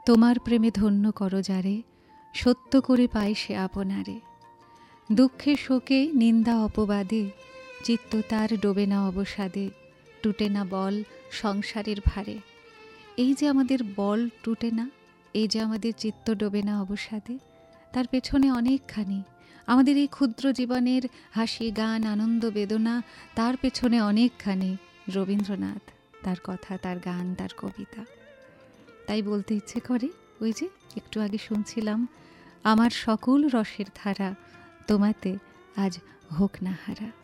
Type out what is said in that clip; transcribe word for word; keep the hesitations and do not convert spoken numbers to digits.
তোমার প্রেমে ধন্য করো যারে, সত্য করে পায় সে আপনারে। দুঃখে শোকে নিন্দা অপবাদে, চিত্ত তার ডোবে না অবসাদে, টুটে না বল সংসারের ভারে। এই যে আমাদের বল টুটে না, এই যে আমাদের চিত্ত ডোবে না অবসাদে, তার পেছনে অনেকখানি আমাদের এই ক্ষুদ্র জীবনের হাসি গান আনন্দ বেদনা, তার পেছনে অনেকখানি রবীন্দ্রনাথ, তার কথা, তার গান, তার কবিতা। তাই বলতে ইচ্ছে করে, ওই যে একটু আগে শুনছিলাম, আমার সকল রসের ধারা তোমাতে আজ হোক না হারা।